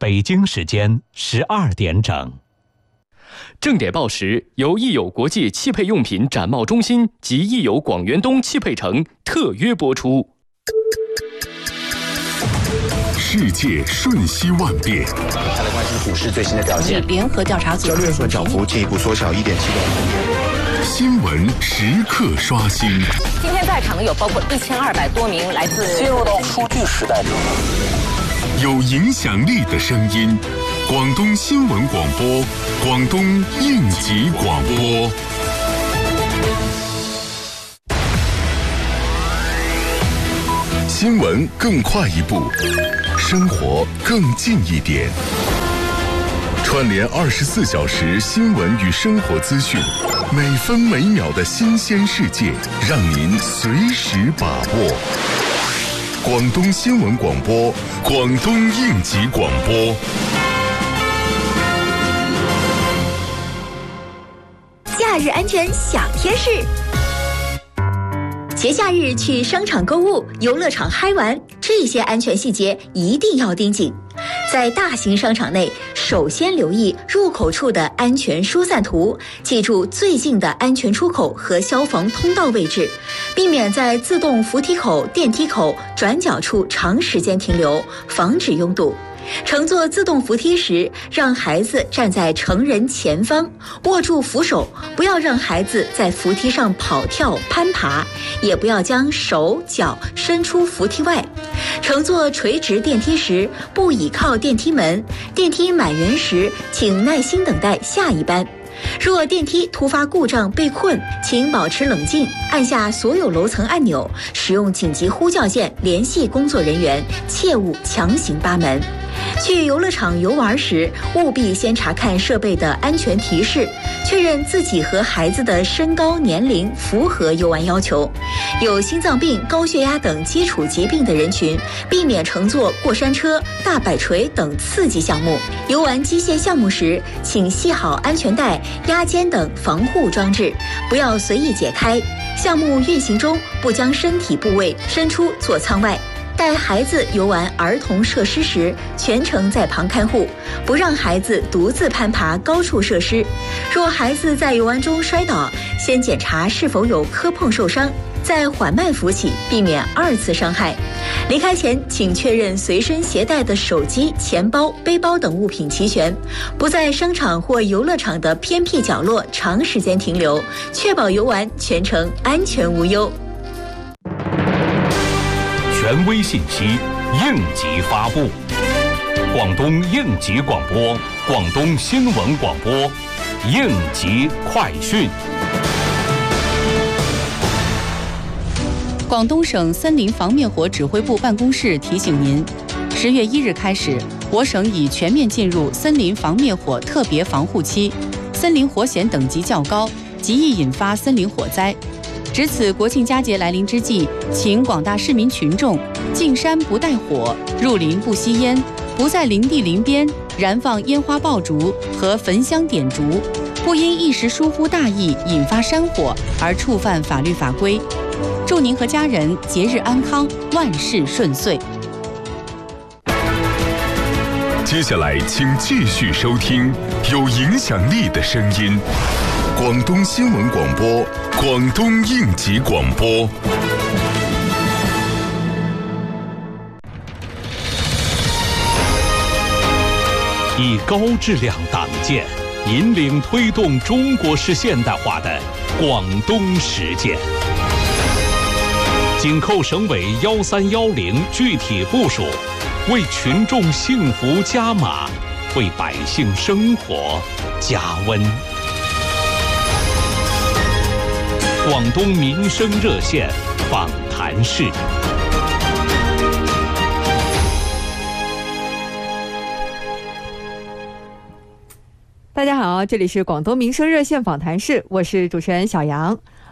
北京时间12点整。 正点报时由益友国际汽配用品展贸中心及益友广元东汽配城特约播出。 世界瞬息万变， 再来关心股市最新的表现。 联合调查组交易日涨幅进一步缩小1.7%。 新闻时刻刷新。 今天在场的有包括1200多名来自。 进入到数据时代。 有影响力的声音，广东新闻广播，广东应急广播。新闻更快一步，生活更近一点。串联24小时新闻与生活资讯，每分每秒的新鲜世界，让您随时把握。广东新闻广播，广东应急广播。 假日安全小贴士。节假日去商场购物、游乐场嗨玩，这些安全细节一定要盯紧。在大型商场内，首先留意入口处的安全疏散图，记住最近的安全出口和消防通道位置，避免在自动扶梯口、电梯口、转角处长时间停留，防止拥堵。乘坐自动扶梯时，让孩子站在成人前方，握住扶手，不要让孩子在扶梯上跑跳攀爬，也不要将手脚伸出扶梯外。乘坐垂直电梯时，不倚靠电梯门，电梯满员时，请耐心等待下一班。若电梯突发故障被困，请保持冷静，按下所有楼层按钮，使用紧急呼叫键联系工作人员，切勿强行扒门。去游乐场游玩时，务必先查看设备的安全提示，确认自己和孩子的身高年龄符合游玩要求。有心脏病、高血压等基础疾病的人群，避免乘坐过山车、大摆锤等刺激项目。游玩机械项目时，请系好安全带、压肩等防护装置，不要随意解开。项目运行中，不将身体部位伸出座舱外。带孩子游玩儿童设施时，全程在旁看护，不让孩子独自攀爬高处设施。若孩子在游玩中摔倒，先检查是否有磕碰受伤，再缓慢扶起，避免2次伤害。离开前，请确认随身携带的手机、钱包、背包等物品齐全，不在商场或游乐场的偏僻角落长时间停留，确保游玩全程安全无忧。 权威信息，应急发布。广东应急广播，广东新闻广播，应急快讯。 广东省森林防灭火指挥部办公室提醒您，10月1日开始，我省已全面进入森林防灭火特别防护期，森林火险等级较高，极易引发森林火灾。值此国庆佳节来临之际，请广大市民群众进山不带火，入林不吸烟，不在林地林边燃放烟花爆竹和焚香点烛，不因一时疏忽大意引发山火而触犯法律法规。祝您和家人节日安康，万事顺遂。 接下来请继续收听有影响力的声音，广东新闻广播，广东应急广播。 以高质量党建引领推动中国式现代化的广东实践，紧扣省委1310具体部署，为群众幸福加码，为百姓生活加温。广东民生热线访谈室。 大家好，这里是广东民生热线访谈室，我是主持人小杨。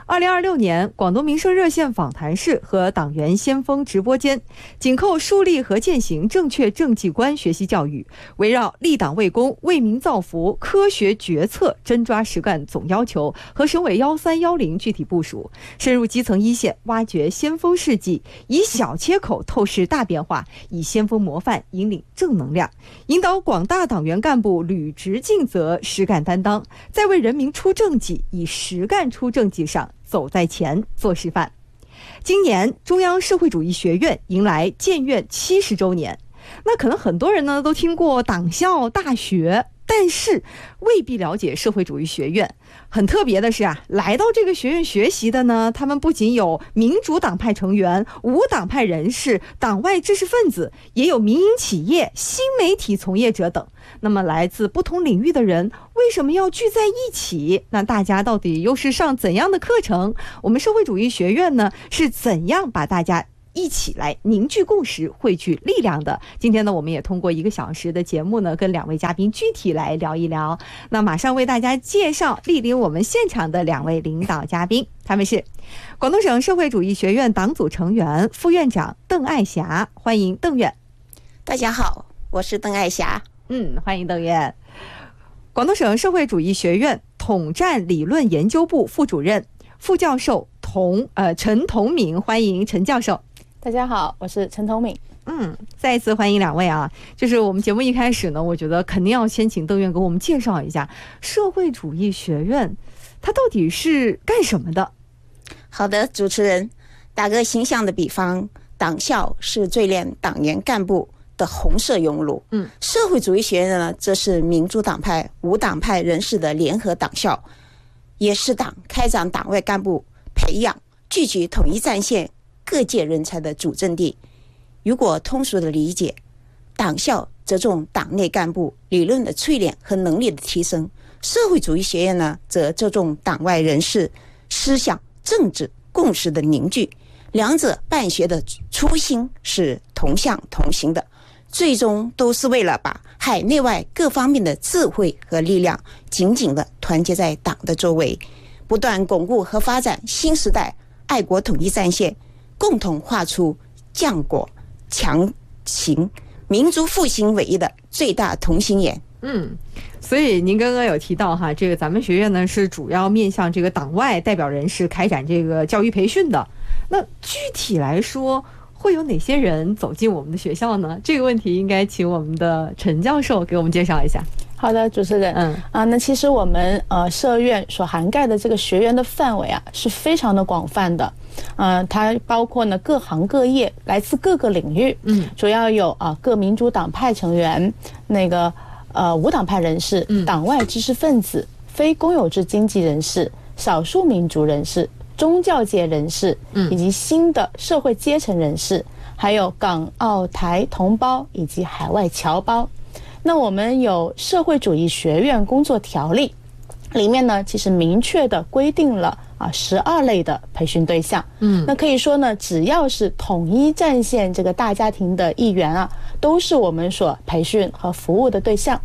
2026年广东民生热线访谈室和党员先锋直播间，紧扣树立和践行正确政绩观学习教育，围绕立党为公、为民造福、科学决策、真抓实干总要求和省委13、10具体部署，深入基层一线，挖掘先锋事迹，以小切口透视大变化，以先锋模范引领正能量，引导广大党员干部履职尽责、实干担当，在为人民出政绩、以实干出政绩上走在前做示范。今年中央社会主义学院迎来建院70周年，那可能很多人呢都听过党校大学，但是未必了解社会主义学院。很特别的是来到这个学院学习的呢，他们不仅有民主党派成员、无党派人士、党外知识分子，也有民营企业、新媒体从业者等。那么来自不同领域的人为什么要聚在一起？那大家到底又是上怎样的课程？我们社会主义学院呢是怎样把大家一起来凝聚共识、汇聚力量的？今天呢，我们也通过1个小时的节目呢，跟2位嘉宾具体来聊一聊。那马上为大家介绍莅临我们现场的2位领导嘉宾，他们是广东省社会主义学院党组成员、副院长邓爱霞，欢迎邓院。 大家好，我是邓爱霞。 欢迎邓院。广东省社会主义学院统战理论研究部副主任、副教授陈同敏，欢迎陈教授。 大家好，我是陈同敏。 再一次欢迎2位啊！就是我们节目一开始呢，我觉得肯定要先请邓院给我们介绍一下社会主义学院它到底是干什么的。 好的，主持人，打个形象的比方，党校是最练党员干部的红色熔炉，社会主义学院呢，这是民主党派、无党派人士的联合党校，也是党开展党外干部培养、聚集统一战线各界人才的主阵地。如果通俗的理解，党校则重党内干部理论的淬炼和能力的提升，社会主义学院呢，则侧重党外人士思想、政治共识的凝聚。两者办学的初心是同向同行的，最终都是为了把海内外各方面的智慧和力量紧紧地团结在党的周围，不断巩固和发展新时代爱国统一战线，共同画出建国强秦民族复兴伟业的最大同心圆。 所以您刚刚有提到这个咱们学院呢是主要面向这个党外代表人士开展这个教育培训的。那具体来说会有哪些人走进我们的学校呢？这个问题应该请我们的陈教授给我们介绍一下。 好的，主持人。那其实我们社院所涵盖的这个学员的范围是非常的广泛的。它包括呢各行各业，来自各个领域。主要有各民主党派成员，无党派人士、党外知识分子、非公有制经济人士、少数民族人士、宗教界人士，以及新的社会阶层人士，还有港澳台同胞以及海外侨胞。那我们有社会主义学院工作条例，里面呢其实明确的规定了12类的培训对象。那可以说呢，只要是统一战线这个大家庭的一员都是我们所培训和服务的对象。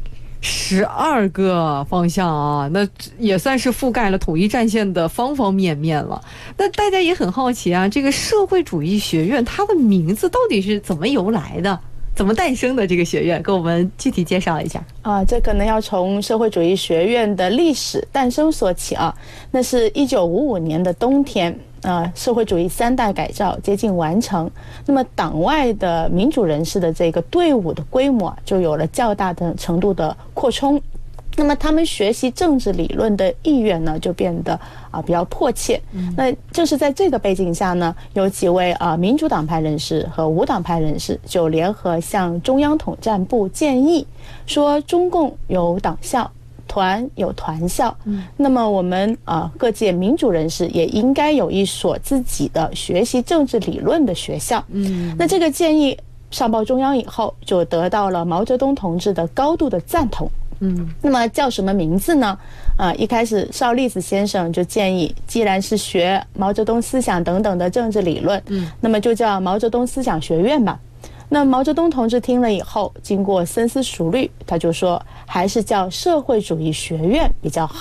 12个方向那也算是覆盖了统一战线的方方面面了。那大家也很好奇这个社会主义学院它的名字到底是怎么由来的？怎么诞生的这个学院，给我们具体介绍一下。 这可能要从社会主义学院的历史诞生说起那是1955年的冬天，社会主义3大改造接近完成，那么党外的民主人士的这个队伍的规模就有了较大的程度的扩充。那么他们学习政治理论的意愿呢，就变得比较迫切。那正是在这个背景下呢，有几位民主党派人士和无党派人士就联合向中央统战部建议，说中共有党校，团有团校，那么我们各界民主人士也应该有一所自己的学习政治理论的学校。那这个建议上报中央以后，就得到了毛泽东同志的高度的赞同。那么叫什么名字呢？一开始邵力子先生就建议，既然是学毛泽东思想等等的政治理论，那么就叫毛泽东思想学院吧。那毛泽东同志听了以后，经过深思熟虑，他就说还是叫社会主义学院比较好。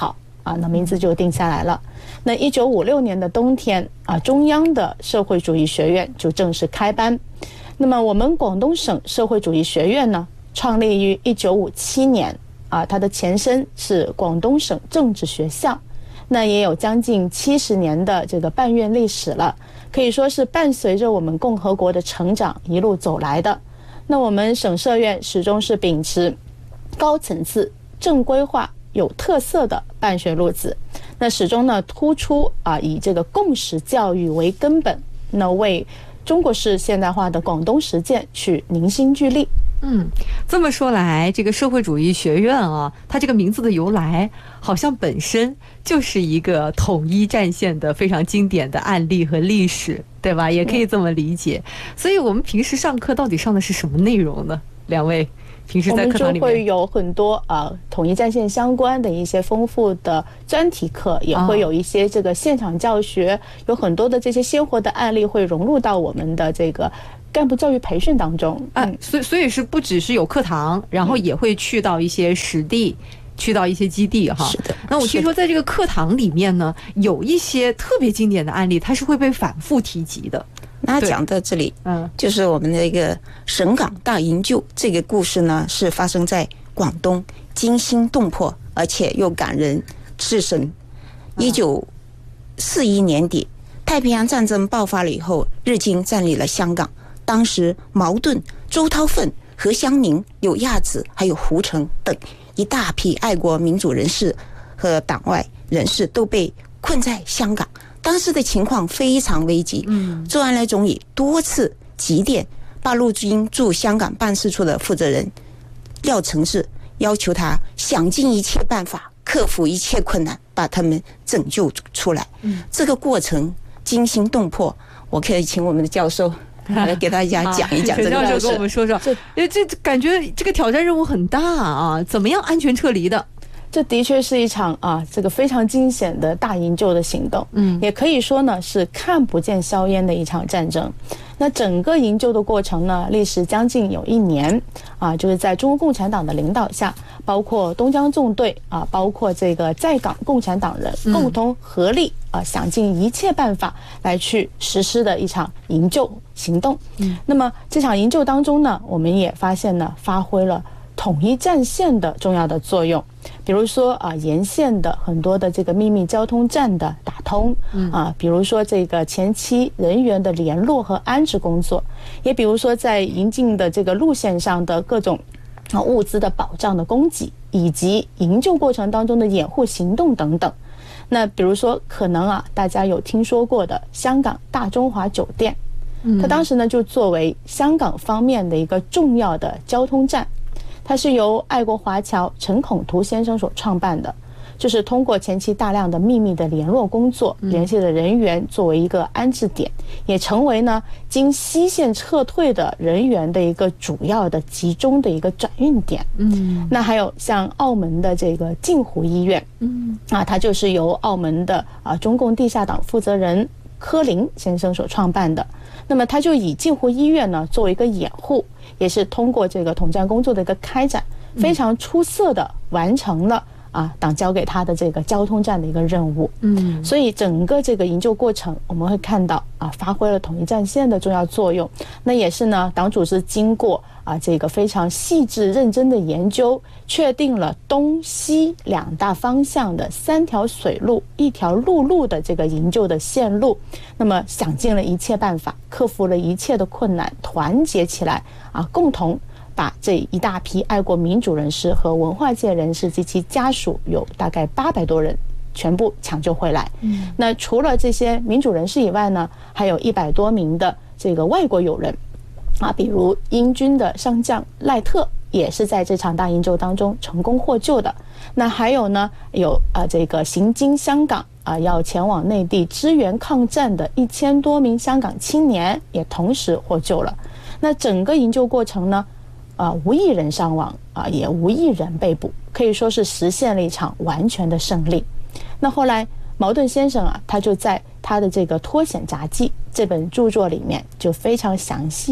那名字就定下来了。那1956年的冬天中央的社会主义学院就正式开班。那么我们广东省社会主义学院呢，创立于1957年它的前身是广东省政治学校，那也有将近70年的这个办院历史了，可以说是伴随着我们共和国的成长一路走来的。那我们省社院始终是秉持高层次、正规化、有特色的办学路子，那始终呢突出以这个共识教育为根本，那为中国式现代化的广东实践去凝心聚力。 这么说来，这个社会主义学院它这个名字的由来，好像本身就是一个统一战线的非常经典的案例和历史，对吧？也可以这么理解。所以我们平时上课到底上的是什么内容呢？两位平时在课堂里面， 我们就会有很多统一战线相关的一些丰富的专题课，也会有一些这个现场教学，有很多的这些鲜活的案例会融入到我们的这个干部教育培训当中。 所以是不只是有课堂，然后也会去到一些实地，去到一些基地哈。 是的。 那我听说在这个课堂里面呢，有一些特别经典的案例，它是会被反复提及的。 那讲到这里，就是我们的一个省港大营救这个故事呢，是发生在广东，惊心动魄，而且又感人至深。1941年底，太平洋战争爆发了以后，日军占领了香港。当时茅盾、周韬奋、何香凝、柳亚子还有胡成等一大批爱国民主人士和党外人士都被困在香港。当时的情况非常危急，周恩来总理多次急电八路军驻香港办事处的负责人廖承志，要求他想尽一切办法克服一切困难，把他们拯救出来。这个过程惊心动魄，我可以请我们的教授来给大家讲一讲这个故事。 教授跟我们说说，因为这感觉这个挑战任务很大怎么样安全撤离的？ 这的确是一场这个非常惊险的大营救的行动，也可以说呢是看不见硝烟的一场战争。那整个营救的过程呢，历时将近有1年就是在中国共产党的领导下，包括东江纵队包括这个在港共产党人共同合力想尽一切办法来去实施的一场营救行动。那么这场营救当中呢，我们也发现呢，发挥了统一战线的重要的作用。比如说沿线的很多的这个秘密交通站的打通比如说这个前期人员的联络和安置工作，也比如说在营进的这个路线上的各种物资的保障的供给，以及营救过程当中的掩护行动等等。那比如说可能大家有听说过的香港大中华酒店，它当时呢就作为香港方面的一个重要的交通站，它是由爱国华侨陈孔图先生所创办的，就是通过前期大量的秘密的联络工作，联系的人员作为一个安置点，也成为呢经西线撤退的人员的一个主要的集中的一个转运点。那还有像澳门的这个镜湖医院，它就是由澳门的中共地下党负责人柯林先生所创办的。那么他就以镜湖医院呢作为一个掩护，也是通过这个统战工作的一个开展，非常出色的完成了党交给他的这个交通站的一个任务。所以整个这个营救过程，我们会看到发挥了统一战线的重要作用。那也是呢，党组织经过这个非常细致认真的研究，确定了东西2大方向的3条水路1条陆路的这个营救的线路。那么想尽了一切办法，克服了一切的困难，团结起来共同把这一大批爱国民主人士和文化界人士及其家属，有大概800多人全部抢救回来。那除了这些民主人士以外呢，还有100多名的这个外国友人比如英军的上将赖特也是在这场大营救当中成功获救的。那还有呢，有这个行经香港要前往内地支援抗战的1000多名香港青年也同时获救了。那整个营救过程呢，无一人伤亡也无一人被捕，可以说是实现了一场完全的胜利。那后来茅盾先生他就在他的这个《脱险札记》这本著作里面，就非常详细的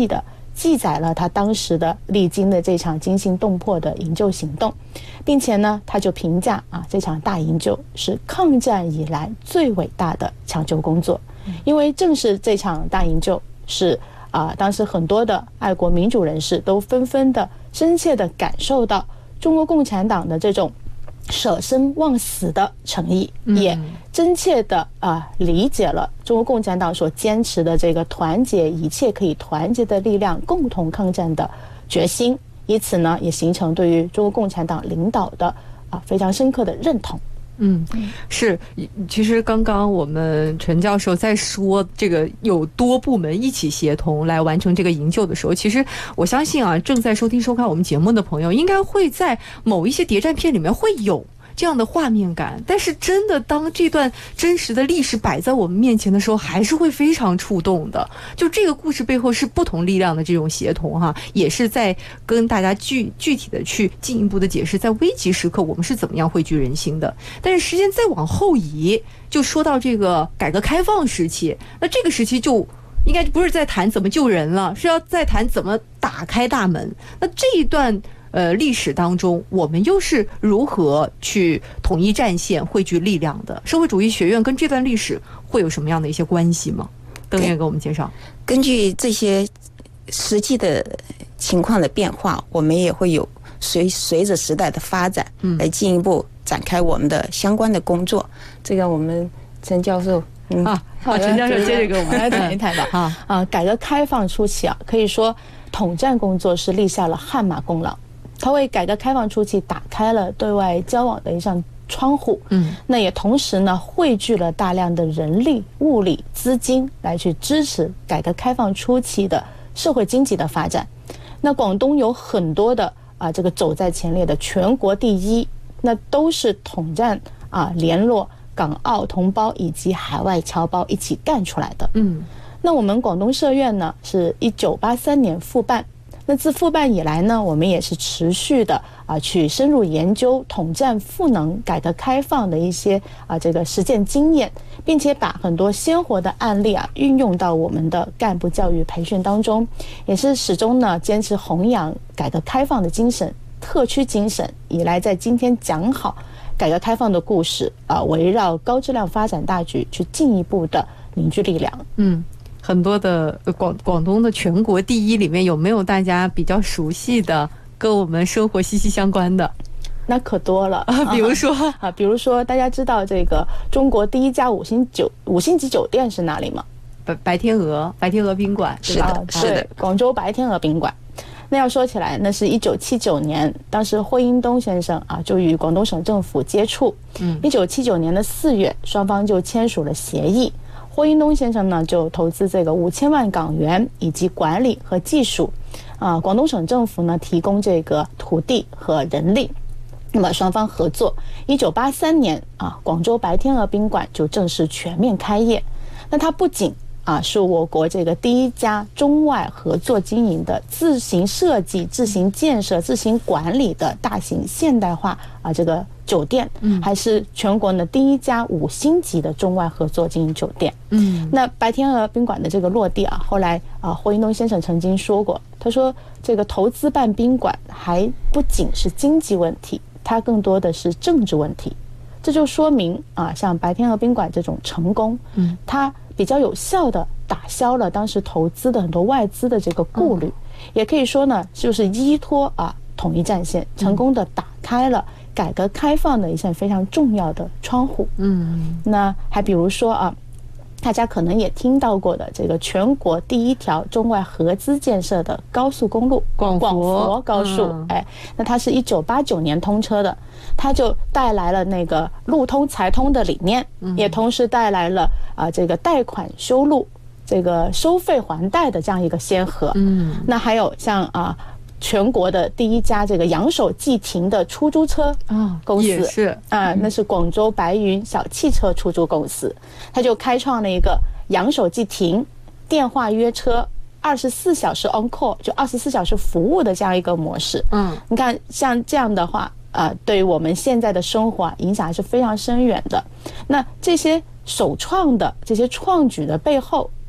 记载了他当时的历经的这场惊心动魄的营救行动，并且呢，他就评价这场大营救是抗战以来最伟大的抢救工作，因为正是这场大营救是当时很多的爱国民主人士都纷纷的深切的感受到中国共产党的这种舍生忘死的诚意，也真切的理解了中国共产党所坚持的这个团结一切可以团结的力量，共同抗战的决心，以此呢，也形成对于中国共产党领导的非常深刻的认同。 是，其实刚刚我们陈教授在说这个有多部门一起协同来完成这个营救的时候，其实我相信正在收听收看我们节目的朋友应该会在某一些谍战片里面会有这样的画面感，但是真的当这段真实的历史摆在我们面前的时候，还是会非常触动的。就这个故事背后是不同力量的这种协同也是在跟大家具体的去进一步的解释，在危急时刻我们是怎么样汇聚人心的。但是时间再往后移，就说到这个改革开放时期，那这个时期就应该不是在谈怎么救人了，是要在谈怎么打开大门。那这一段历史当中，我们又是如何去统一战线、汇聚力量的？社会主义学院跟这段历史会有什么样的一些关系吗？邓院给我们介绍。 根据这些实际的情况的变化，我们也会有随着时代的发展，来进一步展开我们的相关的工作。这个我们陈教授， 好，陈教授接着给我们来谈一谈吧。改革开放初期可以说统战工作是立下了汗马功劳。它为改革开放初期打开了对外交往的一扇窗户，那也同时呢汇聚了大量的人力、物力、资金来去支持改革开放初期的社会经济的发展。那广东有很多的这个走在前列的全国第一，那都是统战联络港澳同胞以及海外侨胞一起干出来的。那我们广东社院呢是1983年复办。那自复办以来呢，我们也是持续的去深入研究统战赋能改革开放的一些这个实践经验，并且把很多鲜活的案例运用到我们的干部教育培训当中，也是始终呢坚持弘扬改革开放的精神、特区精神，以来在今天讲好改革开放的故事围绕高质量发展大局去进一步的凝聚力量。 很多的广东的全国第一里面，有没有大家比较熟悉的跟我们生活息息相关的？ 那可多了比如说大家知道这个中国第一家五星级酒店是哪里吗？ 白天鹅宾馆。 是的， 广州白天鹅宾馆。那要说起来，那是1979年，当时霍英东先生就与广东省政府接触。1979年的4月，双方就签署了协议。霍英东先生呢就投资这个5000万港元以及管理和技术，广东省政府呢提供这个土地和人力，那么双方合作。1983年广州白天鹅宾馆就正式全面开业。那它不仅是我国这个第一家中外合作经营的自行设计、自行建设、自行管理的大型现代化这个酒店，还是全国的第一家5星级的中外合作经营酒店。那白天鹅宾馆的这个落地后来霍英东先生曾经说过，他说这个投资办宾馆还不仅是经济问题，它更多的是政治问题。这就说明像白天鹅宾馆这种成功，它比较有效的打消了当时投资的很多外资的这个顾虑，也可以说呢，就是依托统一战线，成功的打开了改革开放的一扇非常重要的窗户。那还比如说大家可能也听到过的这个全国第一条中外合资建设的高速公路广佛高速，那它是1989年通车的，它就带来了那个路通财通的理念，也同时带来了这个贷款修路、这个收费还贷的这样一个先河。那还有像全国的第一家这个扬手即停的出租车公司， 也是那是广州白云小汽车出租公司，它就开创了一个扬手即停、电话约车、24小时 on call， 就24小时服务的这样一个模式。你看像这样的话对于我们现在的生活影响还是非常深远的。那这些首创的这些创举的背后，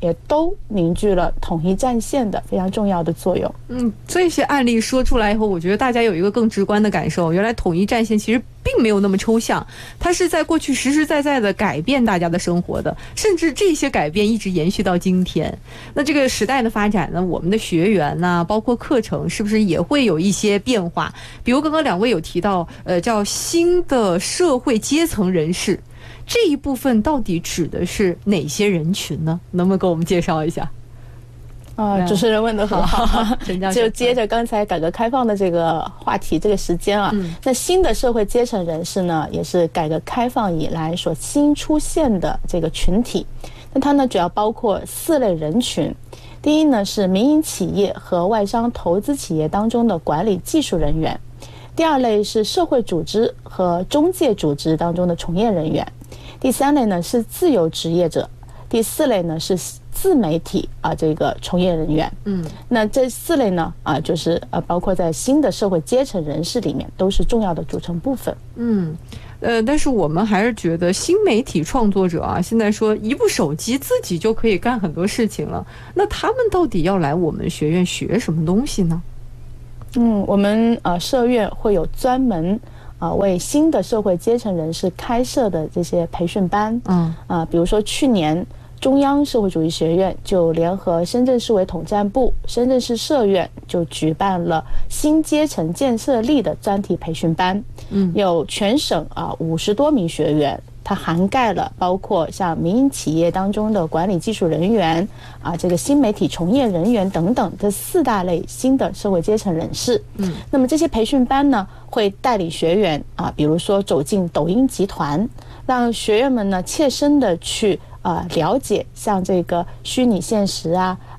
也都凝聚了统一战线的非常重要的作用。 这些案例说出来以后，我觉得大家有一个更直观的感受，原来统一战线其实并没有那么抽象，它是在过去实实在在的改变大家的生活的，甚至这些改变一直延续到今天。那这个时代的发展呢，我们的学员呢，包括课程是不是也会有一些变化？比如刚刚两位有提到叫新的社会阶层人士，这一部分到底指的是哪些人群呢？能不能给我们介绍一下？ 主持人问得很好，就接着刚才改革开放的这个话题，这个时间啊，那新的社会阶层人士呢，也是改革开放以来所新出现的这个群体。那它呢主要包括4类人群。第一呢是民营企业和外商投资企业当中的管理技术人员。第2类是社会组织和中介组织当中的从业人员。第3类呢是自由职业者。第4类呢是自媒体这个从业人员。那这4类呢就是包括在新的社会阶层人士里面都是重要的组成部分。 但是我们还是觉得新媒体创作者现在说一部手机自己就可以干很多事情了，那他们到底要来我们学院学什么东西呢？ 我们社院会有专门为新的社会阶层人士开设的这些培训班。比如说去年中央社会主义学院就联合深圳市委统战部、深圳市社院就举办了新阶层建设力的专题培训班。有全省50多名学员，它涵盖了包括像民营企业当中的管理技术人员这个新媒体从业人员等等这4大类新的社会阶层人士。那么这些培训班呢，会带领学员比如说走进抖音集团，让学员们呢切身的去了解像这个虚拟现实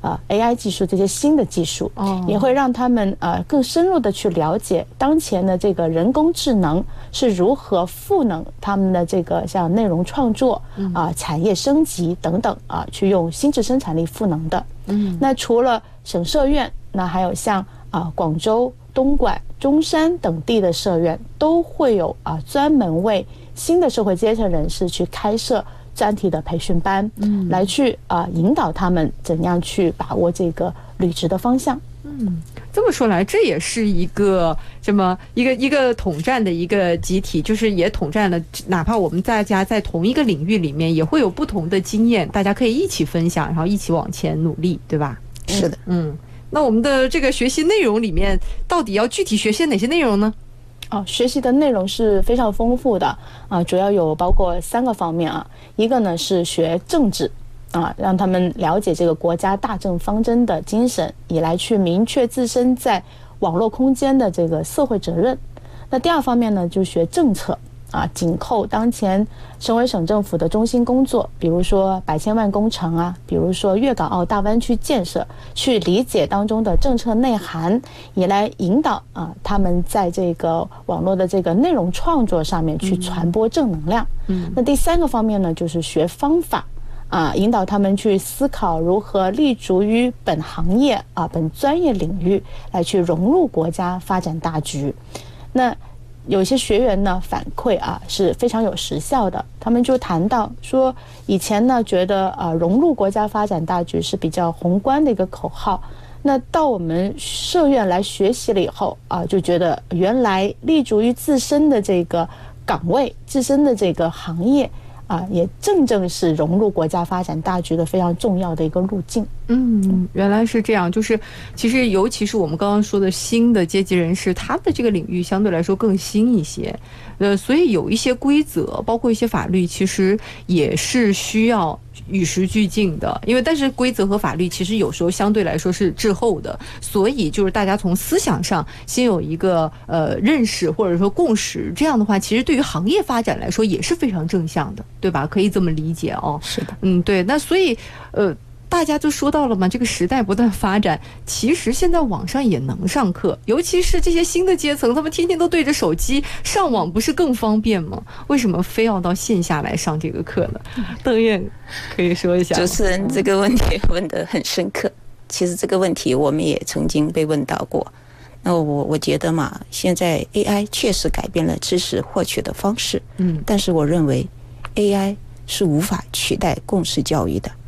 AI 技术这些新的技术，也会让他们更深入的去了解当前的这个人工智能是如何赋能他们的这个像内容创作产业升级等等去用心智生产力赋能的。那除了省社院，那还有像广州、东莞、中山等地的社院都会有专门为新的社会阶层人士去开设专题的培训班，来去引导他们怎样去把握这个履职的方向。 这么说来，这也是一个这么一个统战的一个集体，就是也统战了，哪怕我们大家在同一个领域里面，也会有不同的经验，大家可以一起分享，然后一起往前努力，对吧？ 是的。 那我们的这个学习内容里面，到底要具体学些哪些内容呢？ 学习的内容是非常丰富的主要有包括3个方面一个呢是学政治让他们了解这个国家大政方针的精神，以来去明确自身在网络空间的这个社会责任。那第2方面呢就学政策紧扣当前省委省政府的中心工作，比如说100千万工程比如说粤港澳大湾区建设，去理解当中的政策内涵，也来引导他们在这个网络的这个内容创作上面去传播正能量。那第3个方面呢就是学方法引导他们去思考如何立足于本行业本专业领域来去融入国家发展大局。那有些学员呢反馈是非常有实效的，他们就谈到说，以前呢觉得融入国家发展大局是比较宏观的一个口号，那到我们社院来学习了以后就觉得原来立足于自身的这个岗位、自身的这个行业也正是融入国家发展大局的非常重要的一个路径。 原来是这样，就是其实尤其是我们刚刚说的新的阶级人士，他的这个领域相对来说更新一些，所以有一些规则，包括一些法律，其实也是需要与时俱进的。因为但是规则和法律其实有时候相对来说是滞后的，所以就是大家从思想上先有一个认识或者说共识，这样的话其实对于行业发展来说也是非常正向的，对吧？可以这么理解是的。 对。那所以大家就说到了嘛，这个时代不断发展，其实现在网上也能上课，尤其是这些新的阶层，他们天天都对着手机上网，不是更方便吗？为什么非要到线下来上这个课呢？邓燕可以说一下。 主持人这个问题问得很深刻，其实这个问题我们也曾经被问到过。那我觉得嘛，现在 AI 确实改变了知识获取的方式，但是我认为 AI 是无法取代共识教育的。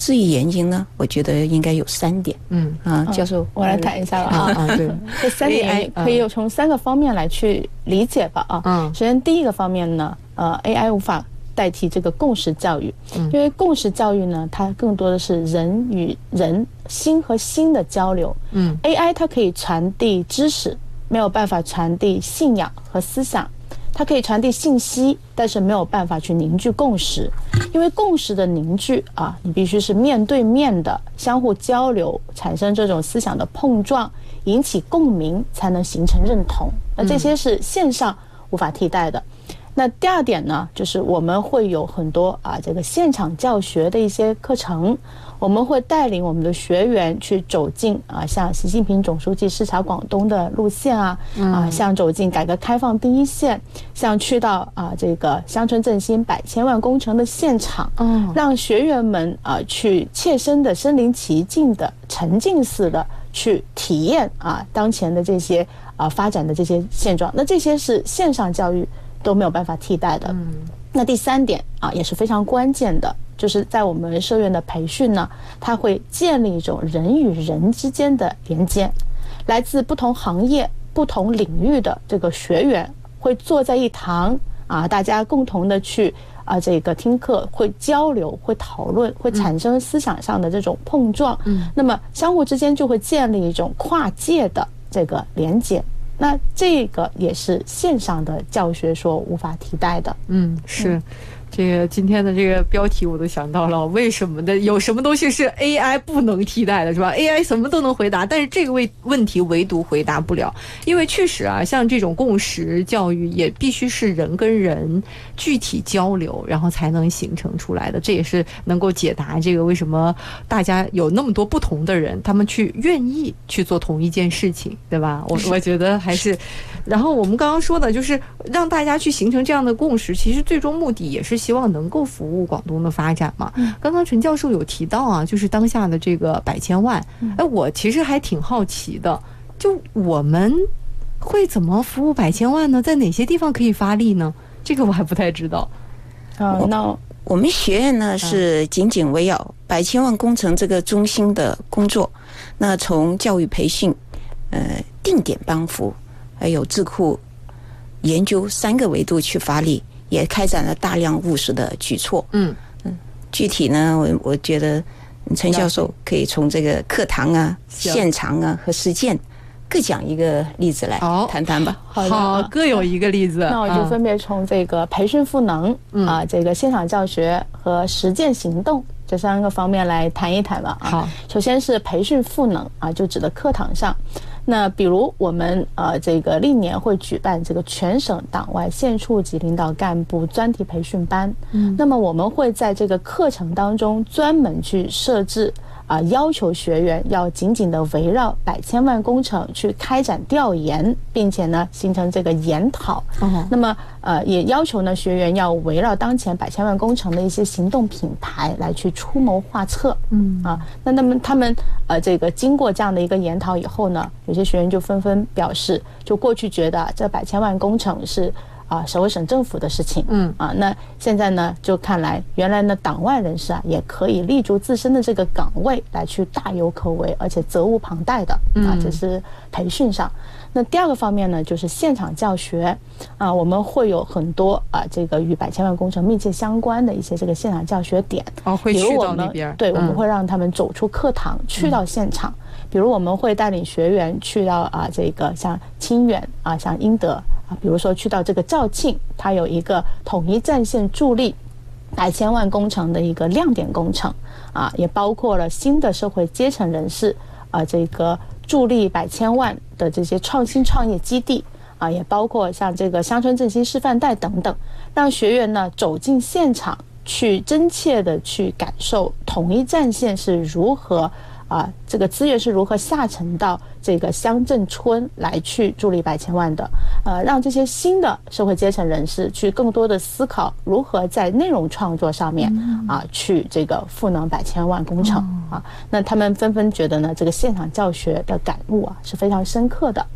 至于原因呢，我觉得应该有3点。教授， 我来谈一下了啊。对，这3点可以从3个方面来去理解吧啊。首先第一个方面呢，AI 无法代替这个共识教育，因为共识教育呢，它更多的是人与人、心和心的交流。AI 它可以传递知识，没有办法传递信仰和思想。它可以传递信息，但是没有办法去凝聚共识，因为共识的凝聚啊，你必须是面对面的相互交流，产生这种思想的碰撞，引起共鸣，才能形成认同。那这些是线上无法替代的。那第2点呢，就是我们会有很多这个现场教学的一些课程，我们会带领我们的学员去走进像习近平总书记视察广东的路线像走进改革开放第一线，像去到这个乡村振兴100千万工程的现场，让学员们去切身的身临其境的沉浸式的去体验当前的这些发展的这些现状。那这些是线上教育都没有办法替代的。那第3点也是非常关键的，就是在我们社院的培训呢，它会建立一种人与人之间的连接，来自不同行业、不同领域的这个学员会坐在一堂大家共同的去这个听课，会交流，会讨论，会产生思想上的这种碰撞。那么相互之间就会建立一种跨界的这个连接。那这个也是线上的教学所无法替代的。 是。这个今天的这个标题我都想到了，为什么的？有什么东西是 AI 不能替代的，是吧？ AI 什么都能回答，但是这个问题唯独回答不了。因为确实像这种共识教育也必须是人跟人具体交流，然后才能形成出来的。这也是能够解答这个为什么大家有那么多不同的人，他们愿意去做同一件事情，对吧？我觉得还是。然后我们刚刚说的就是让大家去形成这样的共识，其实最终目的也是希望能够服务广东的发展嘛。刚刚陈教授有提到就是当下的这个100千万，我其实还挺好奇的，就我们会怎么服务100千万呢？在哪些地方可以发力呢？这个我还不太知道。 那我们学院呢是紧紧围绕100千万工程这个中心的工作，那从教育培训、定点帮扶，还有智库研究3个维度去发力，也开展了大量务实的举措。具体呢，我觉得陈教授可以从这个课堂现场和实践各讲一个例子来谈谈吧。 好，各有一个例子。 那我就分别从这个培训赋能这个现场教学和实践行动这3个方面来谈一谈吧。 好， 首先是培训赋能就指的课堂上。那比如我们这个历年会举办这个全省党外县处级领导干部专题培训班，那么我们会在这个课程当中专门去设置要求学员要紧紧的围绕100千万工程去开展调研，并且呢形成这个研讨。那么也要求呢学员要围绕当前100千万工程的一些行动品牌来去出谋划策。那么他们这个经过这样的一个研讨以后呢，有些学员就纷纷表示，就过去觉得这100千万工程是省委省政府的事情，那现在呢就看来原来呢党外人士也可以立足自身的这个岗位来去大有可为，而且责无旁贷的这是培训上。那第2个方面呢，就是现场教学我们会有很多这个与100千万工程密切相关的一些这个现场教学点， 会去到那边。 对，我们会让他们走出课堂，去到现场。比如我们会带领学员去到这个像清远像英德比如说去到这个肇庆，它有一个统一战线助力100千万工程的一个亮点工程也包括了新的社会阶层人士这个助力100千万的这些创新创业基地也包括像这个乡村振兴示范带等等，让学员呢走进现场，去真切的去感受统一战线是如何这个资源是如何下沉到这个乡镇村来去助力100千万的，让这些新的社会阶层人士去更多的思考如何在内容创作上面去这个赋能100千万工程那他们纷纷觉得呢，这个现场教学的感悟是非常深刻的。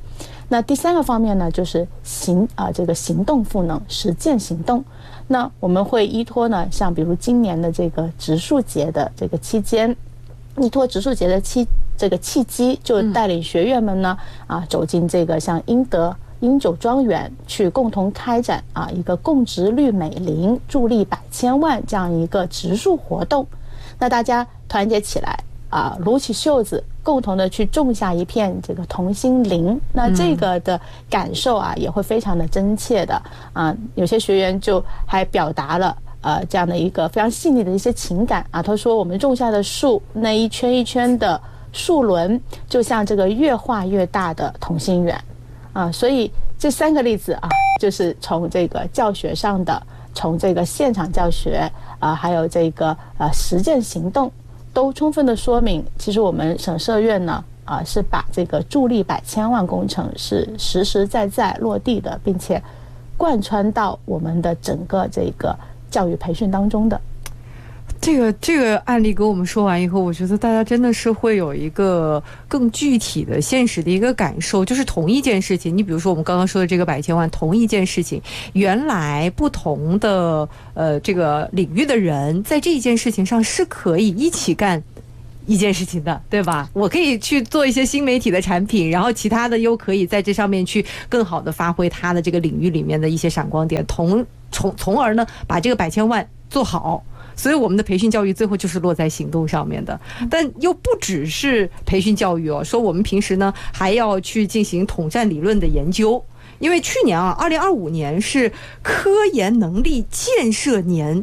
那第3个方面呢，就是这个行动赋能，实践行动。那我们会依托呢，像比如今年的这个植树节的这个期间，依托植树节的这个契机，就带领学员们呢走进这个像英九庄园，去共同开展一个共植绿美林，助力100千万这样一个植树活动。那大家团结起来撸起袖子，共同的去种下一片这个同心林。那这个的感受也会非常的真切的有些学员就还表达了这样的一个非常细腻的一些情感他说我们种下的树，那一圈一圈的树轮，就像这个越画越大的同心圆所以这3个例子就是从这个教学上的，从这个现场教学还有这个实践行动，都充分的说明，其实我们省社院呢是把这个助力100千万工程是实实在在落地的，并且贯穿到我们的整个这个教育培训当中的。 这个案例跟我们说完以后，我觉得大家真的是会有一个更具体的现实的一个感受，就是同一件事情，你比如说我们刚刚说的这个100千万，同一件事情，原来不同的这个领域的人在这一件事情上是可以一起干一件事情的，对吧？我可以去做一些新媒体的产品，然后其他的又可以在这上面去更好的发挥他的这个领域里面的一些闪光点，从而呢把这个100千万做好。所以我们的培训教育最后就是落在行动上面的，但又不只是培训教育说我们平时呢还要去进行统战理论的研究。因为去年2025年是科研能力建设年，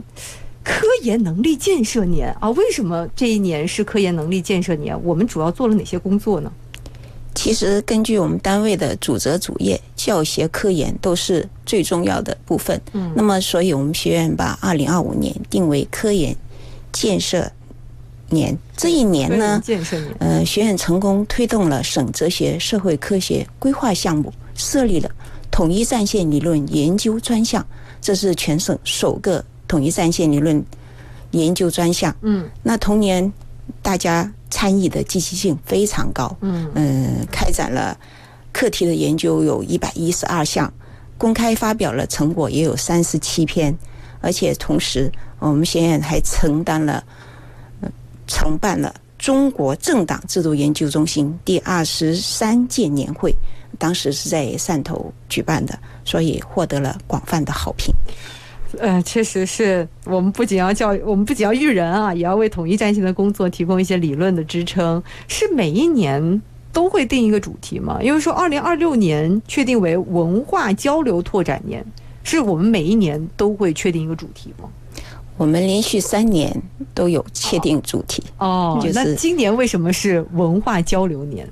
为什么这一年是科研能力建设年？我们主要做了哪些工作呢？ 其实根据我们单位的主责主业，教学科研都是最重要的部分。那么所以我们学院把2025年定为科研建设年。这一年呢，学院成功推动了省哲学社会科学规划项目，设立了统一战线理论研究专项，这是全省首个统一战线理论研究专项。那同年大家参与的积极性非常高。开展了课题的研究有112项，公开发表了成果也有37篇，而且同时我们学院还承办了中国政党制度研究中心第23届年会，当时是在汕头举办的，所以获得了广泛的好评。 确实是我们不仅要育人也要为统一战线的工作提供一些理论的支撑。是每一年都会定一个主题吗？因为说2026年确定为文化交流拓展年，是我们每一年都会确定一个主题吗？ 我们连续3年都有确定主题。 那今年为什么是文化交流年？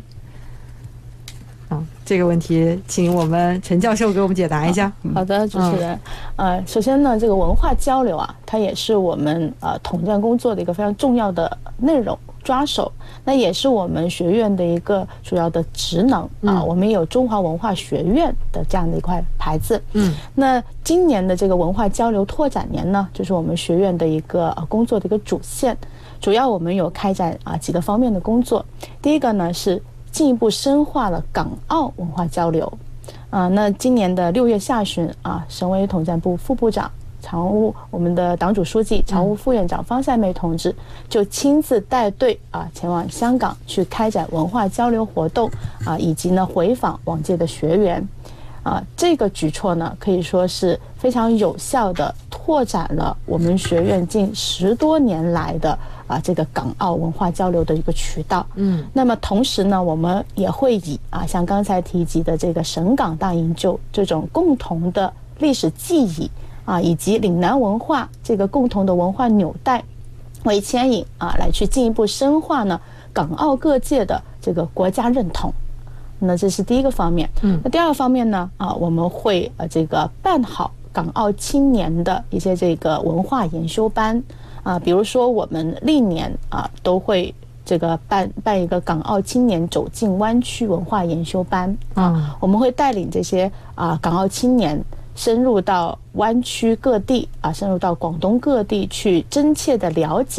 这个问题请我们陈教授给我们解答一下。 好的，主持人。首先呢，这个文化交流它也是我们统战工作的一个非常重要的内容抓手，那也是我们学院的一个主要的职能我们有中华文化学院的这样的一块牌子。那今年的这个文化交流拓展年呢，就是我们学院的一个工作的一个主线，主要我们有开展几个方面的工作。第一个呢是进一步深化了港澳文化交流。那今年的6月下旬省委统战部副部长常务我们的党主书记、常务副院长方赛梅同志就亲自带队前往香港去开展文化交流活动以及呢回访往届的学员。这个举措呢可以说是非常有效的拓展了我们学院近10多年来的这个港澳文化交流的一个渠道。那么同时呢，我们也会以像刚才提及的这个省港大营救这种共同的历史记忆以及岭南文化这个共同的文化纽带为牵引来去进一步深化呢港澳各界的这个国家认同。那这是第一个方面。那第二个方面呢我们会这个办好港澳青年的一些这个文化研修班比如说我们历年都会这个办一个港澳青年走进湾区文化研修班我们会带领这些港澳青年深入到湾区各地深入到广东各地去真切的了解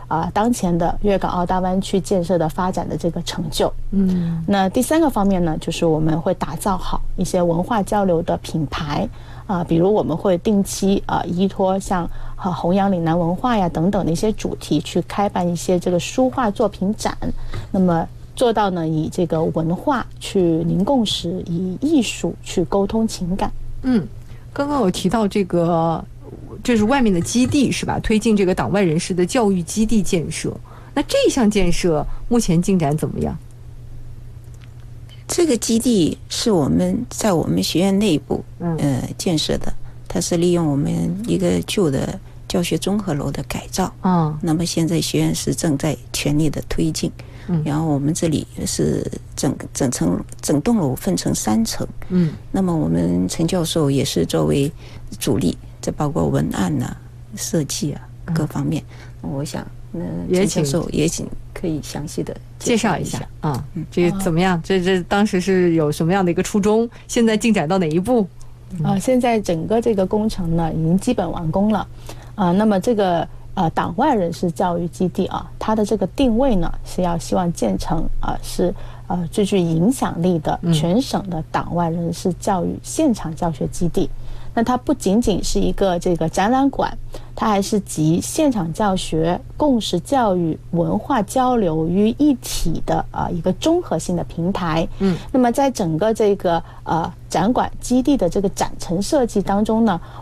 当前的粤港澳大湾区建设的发展的这个成就。那第3个方面呢，就是我们会打造好一些文化交流的品牌比如我们会定期依托像弘扬岭南文化呀等等的一些主题，去开办一些这个书画作品展，那么做到呢以这个文化去凝共识，以艺术去沟通情感。 刚刚有提到这个是外面的基地是吧？推进这个党外人士的教育基地建设，那这项建设目前进展怎么样？ 这个基地是我们在我们学院内部建设的，它是利用我们一个旧的教学综合楼的改造那么现在学院是正在全力的推进。然后我们这里是整栋楼分成3层。那么我们陈教授也是作为主力，这包括文案设计各方面。我想陈教授也请可以详细的介绍一下这怎么样？这当时是有什么样的一个初衷？现在进展到哪一步？ 现在整个这个工程呢已经基本完工了那么这个党外人士教育基地它的这个定位呢是要希望建成是最具影响力的全省的党外人士教育现场教学基地。那它不仅仅是一个这个展览馆，它还是集现场教学、共识教育、文化交流于一体的一个综合性的平台。那么在整个这个展馆基地的这个展陈设计当中呢，